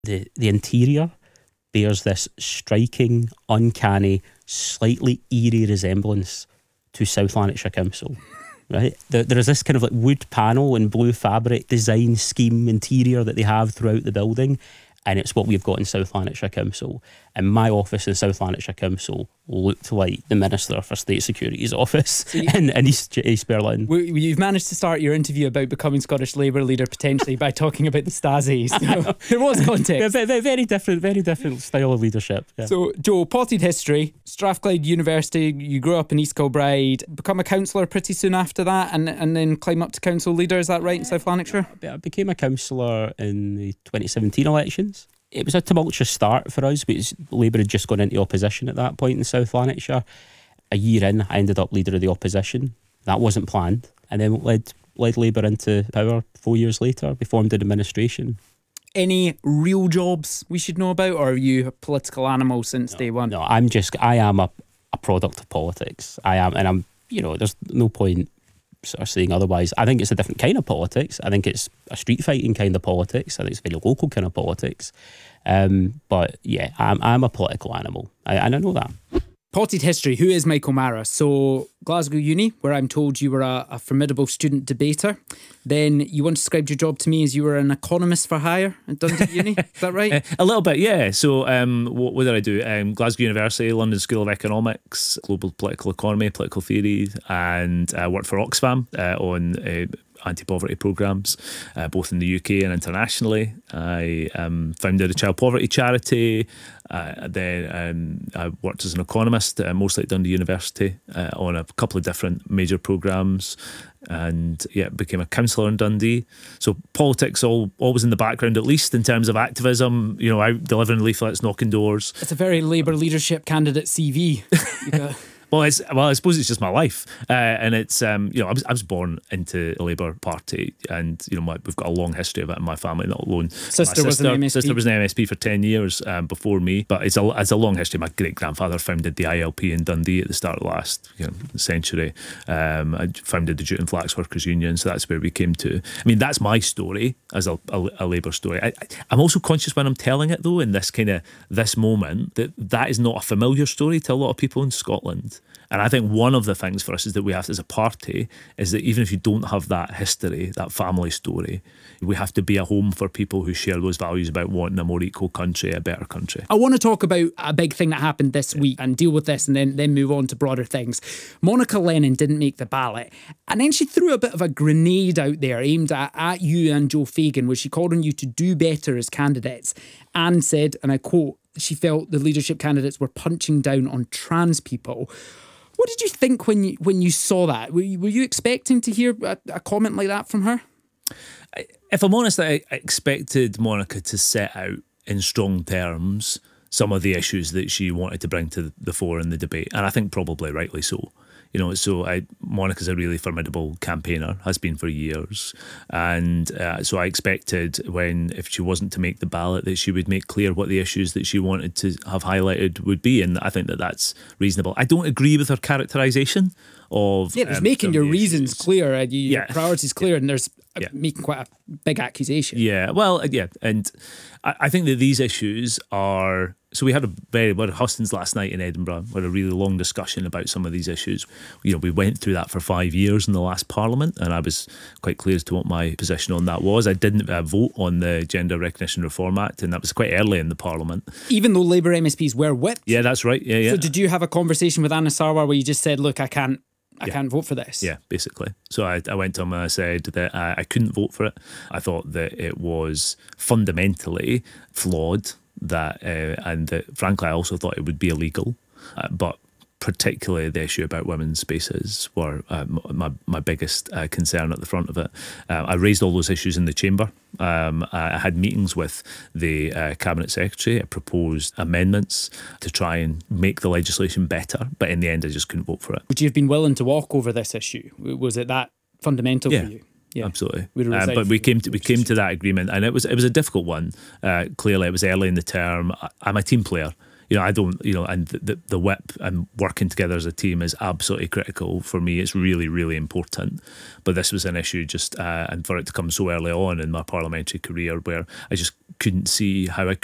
The interior bears this striking, uncanny, slightly eerie resemblance to South Lanarkshire Council. Right? There is this kind of like wood panel and blue fabric design scheme interior that they have throughout the building, and it's what we've got in South Lanarkshire Council. And my office in South Lanarkshire Council looked like the Minister for State Security's office in East Berlin. You've managed to start your interview about becoming Scottish Labour leader potentially by talking about the Stasi. So there was context. Very different style of leadership. Yeah. So, Joe, potted history, Strathclyde University, you grew up in East Kilbride, become a councillor pretty soon after that, and then climb up to council leader, is that right, in South Lanarkshire? I became a councillor in the 2017 elections. It was a tumultuous start for us because Labour had just gone into opposition at that point in South Lanarkshire. A year in, I ended up leader of the opposition. That wasn't planned. And then led Labour into power 4 years later. We formed an administration. Any real jobs we should know about, or are you a political animal since day one? No, I am a product of politics. I am, and I'm, there's no point sort of saying otherwise. I think it's a different kind of politics. I think it's a street fighting kind of politics. I think it's a very local kind of politics. But yeah, I'm a political animal, and I know that. Potted history, who is Michael Marra? So Glasgow Uni, where I'm told you were a formidable student debater. Then you once described your job to me as you were an economist for hire at Dundee Uni. Is that right? A little bit, yeah. So what did I do? Glasgow University, London School of Economics, Global Political Economy, Political Theory, and I worked for Oxfam on anti-poverty programmes, both in the UK and internationally. I founded a child poverty charity. Then I worked as an economist, mostly at Dundee University, on a couple of different major programmes, and became a councillor in Dundee. So politics always in the background, at least in terms of activism. Out delivering leaflets, knocking doors. It's a very Labour leadership candidate CV. Well, I suppose it's just my life, and it's I was born into the Labour Party, and we've got a long history of it in my family. Not alone, sister was an MSP for 10 years before me, but it's a long history. My great grandfather founded the ILP in Dundee at the start of last century. I founded the Jute and Flax Workers Union, so that's where we came to. I mean, that's my story as a Labour story. I'm also conscious when I'm telling it, though, in this moment, that is not a familiar story to a lot of people in Scotland. And I think one of the things for us is that we have to, as a party, is that even if you don't have that history, that family story, we have to be a home for people who share those values about wanting a more equal country, a better country. I want to talk about a big thing that happened this week and deal with this and then move on to broader things. Monica Lennon didn't make the ballot, and then she threw a bit of a grenade out there aimed at you and Joe Fagan, where she called on you to do better as candidates and said, and I quote, she felt the leadership candidates were punching down on trans people. What did you think when you saw that? Were you expecting to hear a comment like that from her? If I'm honest, I expected Monica to set out in strong terms some of the issues that she wanted to bring to the fore in the debate, and I think probably rightly so. Monica's a really formidable campaigner, has been for years, and so I expected if she wasn't to make the ballot, that she would make clear what the issues that she wanted to have highlighted would be, and I think that that's reasonable. I don't agree with her characterisation of there's making your reasons clear, your priorities clear, and there's making quite a big accusation. And I think that these issues are. So we had Hustings last night in Edinburgh. We had a really long discussion about some of these issues. We went through that for 5 years in the last Parliament, and I was quite clear as to what my position on that was. I didn't vote on the Gender Recognition Reform Act, and that was quite early in the Parliament. Even though Labour MSPs were whipped? Yeah, that's right. Yeah. So did you have a conversation with Anna Sarwar where you just said, look, I can't vote for this? Yeah, basically. So I went to him and I said that I couldn't vote for it. I thought that it was fundamentally flawed, and that frankly I also thought it would be illegal, but particularly the issue about women's spaces were my biggest concern at the front of it. I raised all those issues in the chamber. I had meetings with the Cabinet Secretary. I proposed amendments to try and make the legislation better, but in the end I just couldn't vote for it. Would you have been willing to walk over this issue? Was it that fundamental for you? Yeah, absolutely. But we came to that agreement, and it was a difficult one. Clearly, it was early in the term. I'm a team player. I don't. And the whip and working together as a team is absolutely critical for me. It's really, really important. But this was an issue and for it to come so early on in my parliamentary career, where I just couldn't see how I